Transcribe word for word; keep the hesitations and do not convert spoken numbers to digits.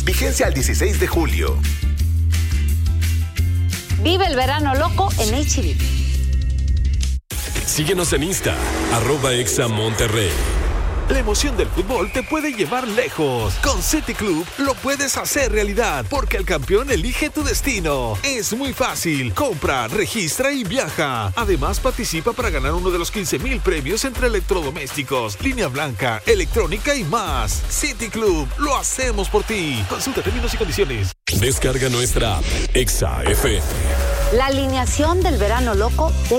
más. Vigencia al dieciséis de julio. Vive el verano loco en H E B. Síguenos en Insta, arroba Exa Monterrey. La emoción del fútbol te puede llevar lejos. Con City Club lo puedes hacer realidad, porque el campeón elige tu destino. Es muy fácil. Compra, registra y viaja. Además, participa para ganar uno de los quince mil premios entre electrodomésticos, línea blanca, electrónica y más. City Club, lo hacemos por ti. Consulta términos y condiciones. Descarga nuestra app, Exa F M. La alineación del verano loco de